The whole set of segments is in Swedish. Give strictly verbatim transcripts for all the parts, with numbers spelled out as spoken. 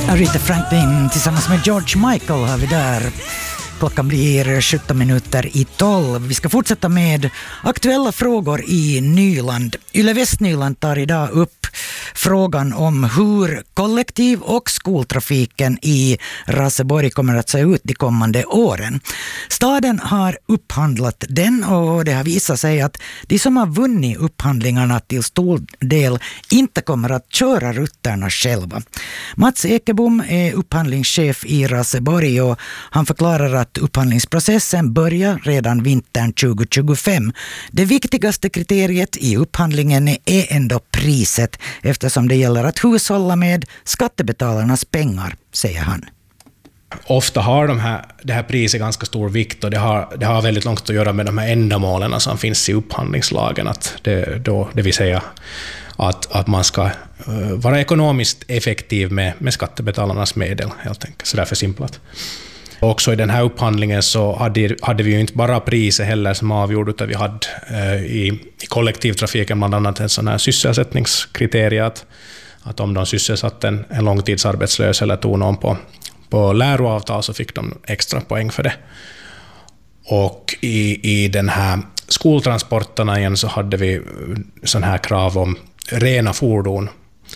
Aretha Franklin tillsammans med George Michael har vi där. Klockan blir sjutton minuter i tolv. Vi ska fortsätta med aktuella frågor i Nyland. Yle Västnyland tar idag upp frågan om hur kollektiv- och skoltrafiken i Raseborg kommer att se ut de kommande åren. Staden har upphandlat den och det har visat sig att de som har vunnit upphandlingarna till stor del inte kommer att köra rutterna själva. Mats Ekebom är upphandlingschef i Raseborg och han förklarar att upphandlingsprocessen börjar redan vintern tjugo tjugofem. Det viktigaste kriteriet i upphandlingen är ändå priset eftersom det gäller att hushålla med skattebetalarnas pengar, säger han. Ofta har de här, det här priset ganska stor vikt och det har, det har väldigt långt att göra med de här ändamålen som finns i upphandlingslagen. Att det, då, det vill säga att, att man ska uh, vara ekonomiskt effektiv med, med skattebetalarnas medel, helt enkelt. Så därför simplat. Också i den här upphandlingen så hade, hade vi ju inte bara priset heller som avgjorde, utan vi hade eh, i, i kollektivtrafiken bland annat en sån här sysselsättningskriterie att, att om de sysselsatt en, en långtidsarbetslös eller tog någon på, på läroavtal så fick de extra poäng för det. Och i, i den här skoltransporterna igen så hade vi sån här krav om rena fordon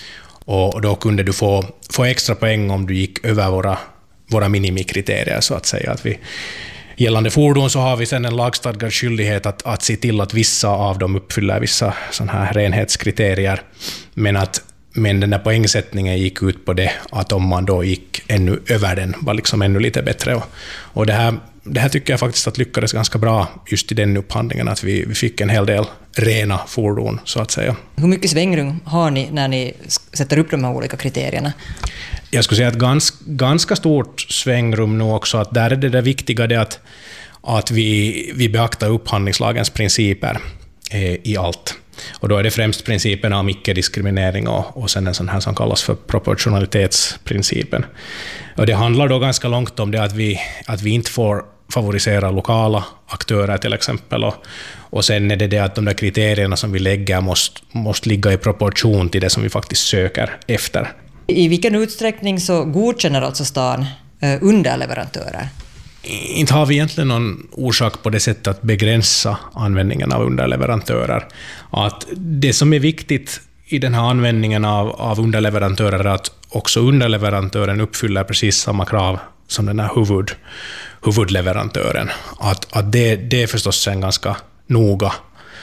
och då kunde du få, få extra poäng om du gick över våra våra minimikriterier så att säga. Att vi, gällande fordon så har vi sedan en lagstadgad skyldighet att, att se till att vissa av dem uppfyller vissa sådana här renhetskriterier. Men, att, men den där poängsättningen gick ut på det att om man då gick ännu över den var liksom ännu lite bättre. Och, och det, här, det här tycker jag faktiskt att lyckades ganska bra just i den upphandlingen, att vi, vi fick en hel del rena fordon så att säga. Hur mycket svängrum har ni när ni sätter upp de här olika kriterierna? Jag skulle säga att ganska, ganska stort svängrum nu också, att där är det, det viktiga det att, att vi, vi beaktar upphandlingslagens principer eh, i allt. Och då är det främst principerna om icke-diskriminering och, och sen en sån här som kallas för proportionalitetsprincipen. Och det handlar då ganska långt om det att vi, att vi inte får favorisera lokala aktörer till exempel. Och, och sen är det det att de där kriterierna som vi lägger måste, måste ligga i proportion till det som vi faktiskt söker efter. I vilken utsträckning så godkänner alltså stan underleverantörer? Inte har vi egentligen någon orsak på det sättet att begränsa användningen av underleverantörer. Att det som är viktigt i den här användningen av, av underleverantörer är att också underleverantören uppfyller precis samma krav som den här huvud, huvudleverantören. Att, att det, det är förstås en ganska noga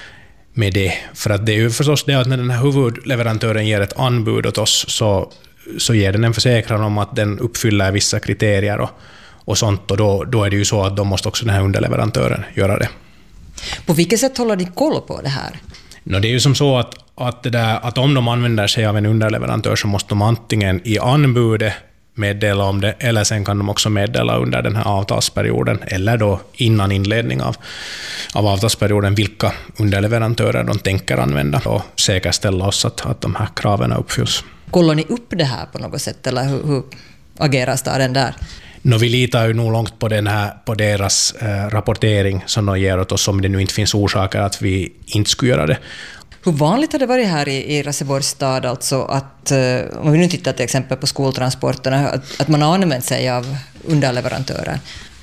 med det. För att det är ju förstås det att när den här huvudleverantören ger ett anbud åt oss så så ger den en försäkran om att den uppfyller vissa kriterier och, och sånt, och då, då är det ju så att då måste också den här underleverantören göra det. På vilket sätt håller ni koll på det här? No, det är ju som så att, att, det där, att om de använder sig av en underleverantör så måste de antingen i anbudet meddela om det, eller sen kan de också meddela under den här avtalsperioden, eller då innan inledning av, av avtalsperioden vilka underleverantörer de tänker använda och säkerställa oss att, att de här kraven uppfylls. Kollar ni upp det här på något sätt, eller hur, hur agerar staden där? No, vi litar ju nog långt på, den här, på deras eh, rapportering som de ger åt oss om det nu inte finns orsaker att vi inte skulle göra det. Hur vanligt har det varit här i, i Raseborgs stad alltså att, eh, om vi nu tittar till exempel på skoltransporterna, att, att man har använt sig av underleverantörer?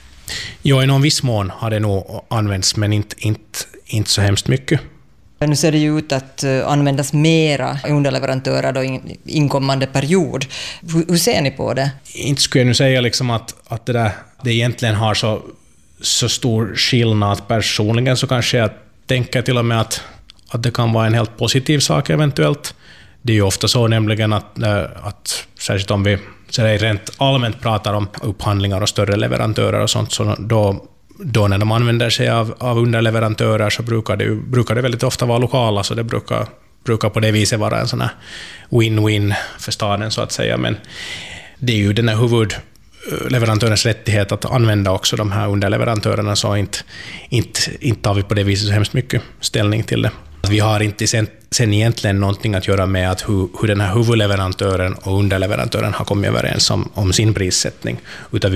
Jo, i någon viss mån har det nog använts, men inte, inte, inte så hemskt mycket. Nu ser det ju ut att användas mera underleverantörer då in, inkommande period. Hur, hur ser ni på det? Inte skulle jag nu säga liksom att, att det, där, det egentligen har så, så stor skillnad. Personligen så kanske jag tänker till och med att, att det kan vara en helt positiv sak eventuellt. Det är ju ofta så nämligen att, att särskilt om vi så rent allmänt pratar om upphandlingar och större leverantörer och sånt, så då Då när de använder sig av, av underleverantörer så brukar det, brukar det väldigt ofta vara lokala, så det brukar, brukar på det viset vara en sån här win-win för staden så att säga. Men det är ju den här huvudleverantörens rättighet att använda också de här underleverantörerna, så inte, inte, inte tar vi på det viset så hemskt mycket ställning till det. Vi har inte sen, sen egentligen någonting att göra med att hur, hur den här huvudleverantören och underleverantören har kommit överens om, om sin prissättning, utan vi